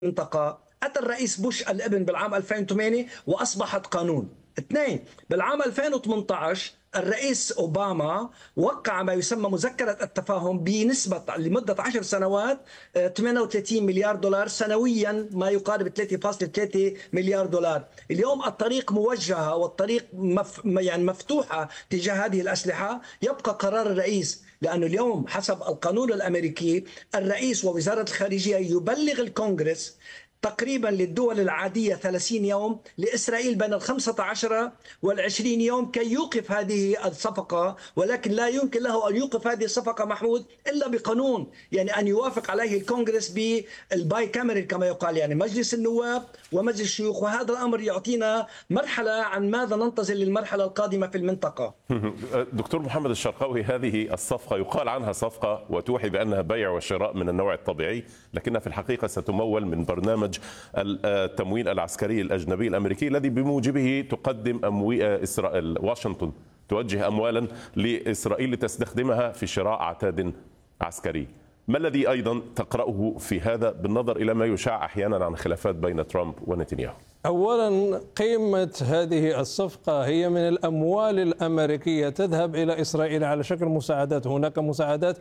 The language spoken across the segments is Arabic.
المنطقة. أتى الرئيس بوش الابن بالعام 2008 وأصبحت قانون. اثنين، بالعام 2018 الرئيس أوباما وقع ما يسمى مذكرة التفاهم بنسبة لمدة 10 سنوات 38 مليار دولار سنويا، ما يقارب 3.3 مليار دولار. اليوم الطريق موجهة والطريق مفتوحة تجاه هذه الأسلحة. يبقى قرار الرئيس، لأنه اليوم حسب القانون الأمريكي الرئيس ووزارة الخارجية يبلغ الكونغرس تقريبا للدول العادية 30 يوم، لإسرائيل بين 15 وال20 يوم كي يوقف هذه الصفقة، ولكن لا يمكن له أن يوقف هذه الصفقة محمود إلا بقانون، يعني أن يوافق عليه الكونغرس بالباي كاميرال كما يقال، يعني مجلس النواب ومجلس الشيوخ. وهذا الأمر يعطينا مرحلة عن ماذا ننتظر للمرحلة القادمة في المنطقة. دكتور محمد الشرقاوي، هذه الصفقة يقال عنها صفقة وتوحي بأنها بيع وشراء من النوع الطبيعي، لكنها في الحقيقة ستمول من برنامج التمويل العسكري الأجنبي الأمريكي الذي بموجبه تقدم إسرائيل واشنطن توجه أموالا لإسرائيل لتستخدمها في شراء عتاد عسكري. ما الذي أيضا تقرأه في هذا بالنظر إلى ما يشاع أحيانا عن خلافات بين ترامب ونتنياهو؟ أولا، قيمة هذه الصفقة هي من الأموال الأمريكية تذهب إلى إسرائيل على شكل مساعدات. هناك مساعدات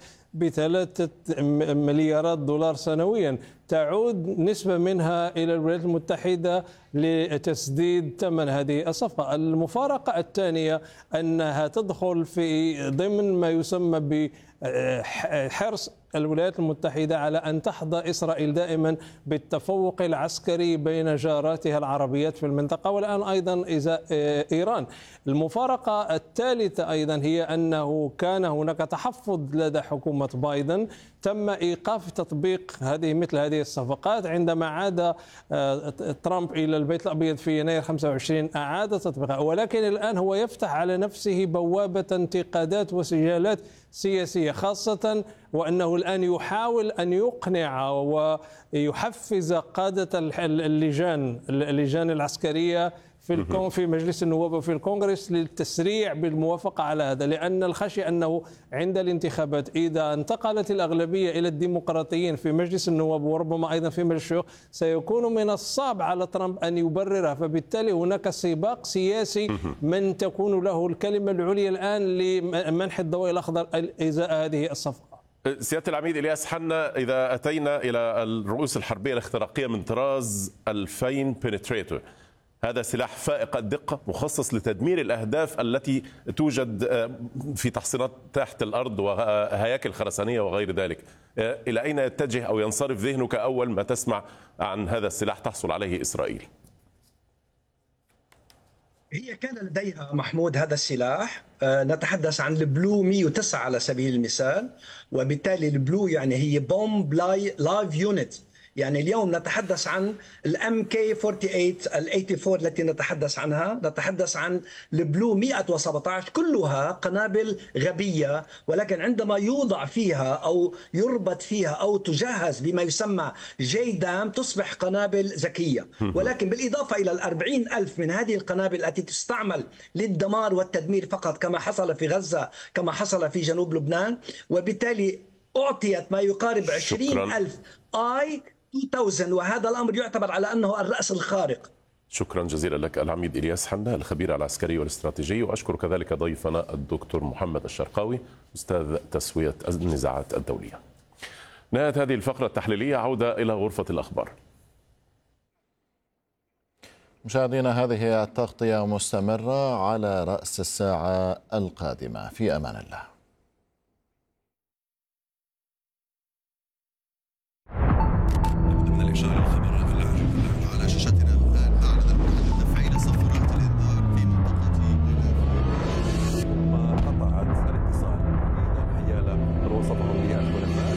ب3 مليارات دولار سنويا، تعود نسبة منها إلى الولايات المتحدة لتسديد ثمن هذه الصفقة. المفارقة الثانية أنها تدخل في ضمن ما يسمى بحرص الولايات المتحدة على أن تحظى إسرائيل دائما بالتفوق العسكري بين جاراتها العربيات في المنطقة، والآن أيضا إزاء إيران. المفارقة الثالثة أيضا هي أنه كان هناك تحفظ لدى حكومة بايدن، تم إيقاف تطبيق مثل هذه الصفقات. عندما عاد ترامب إلى البيت الأبيض في يناير 25 أعاد تطبيقها، ولكن الآن هو يفتح على نفسه بوابة انتقادات وسجالات سياسية، خاصة وأنه الآن يحاول أن يقنع ويحفز قادة اللجان العسكرية في مجلس النواب وفي الكونغرس للتسريع بالموافقة على هذا، لأن الخشية أنه عند الانتخابات إذا انتقلت الأغلبية إلى الديمقراطيين في مجلس النواب وربما أيضا في مجلس الشيوخ سيكون من الصعب على ترامب أن يبررها، فبالتالي هناك سباق سياسي من تكون له الكلمة العليا الآن لمنح الضوء الأخضر إزاء هذه الصفقة. سيادة العميد إلياس حنا، إذا أتينا إلى الرؤوس الحربية الاختراقية من طراز 2000 بنتريتور، هذا سلاح فائق الدقة مخصص لتدمير الأهداف التي توجد في تحصينات تحت الأرض وهياكل خرسانية وغير ذلك. إلى أين يتجه أو ينصرف ذهنك أول ما تسمع عن هذا السلاح تحصل عليه إسرائيل؟ هي كان لديها محمود هذا السلاح، نتحدث عن البلو 109 على سبيل المثال، وبالتالي البلو يعني هي بومب لايف يونت. يعني اليوم نتحدث عن الام كي 48 ال 84 التي نتحدث عنها، نتحدث عن البلو 117، كلها قنابل غبية، ولكن عندما يوضع فيها أو يربط فيها أو تجهز بما يسمى جيدام تصبح قنابل ذكية. ولكن بالإضافة إلى 40,000 من هذه القنابل التي تستعمل للدمار والتدمير فقط، كما حصل في غزة كما حصل في جنوب لبنان، وبالتالي أعطيت ما يقارب 20,000 آي 2000، وهذا الأمر يعتبر على أنه الرأس الخارق. شكرا جزيلا لك العميد إلياس حنا، الخبير العسكري والاستراتيجي، وأشكر كذلك ضيفنا الدكتور محمد الشرقاوي أستاذ تسوية النزاعات الدولية. نهاية هذه الفقرة التحليلية، عودة إلى غرفة الأخبار. مشاهدينا، هذه التغطية مستمرة على رأس الساعة القادمة. في أمان الله. الإشارة الخبر على شاشتنا الآن، أعلن المتحدث تفعيل صفارات الإنذار في منطقة قطعت الاتصال بين الحيالة من وصفهم به الحلفاء.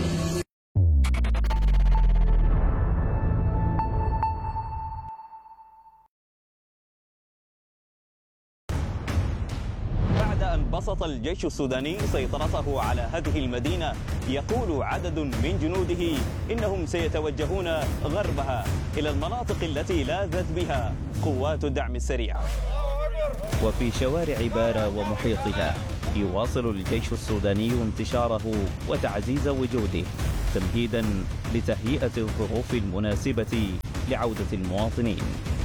بعد أن بسط الجيش السوداني سيطرته على هذه المدينة، يقول عدد من جنوده إنهم سيتوجهون غربها إلى المناطق التي لاذت بها قوات الدعم السريع. وفي شوارع بارا ومحيطها يواصل الجيش السوداني انتشاره وتعزيز وجوده تمهيدا لتهيئة الظروف المناسبة لعودة المواطنين.